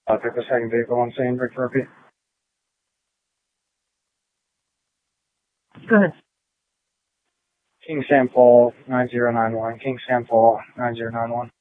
Take the second vehicle on scene, break for repeat. Go ahead. King Sam Fall 9091. King Sam Fall 9091.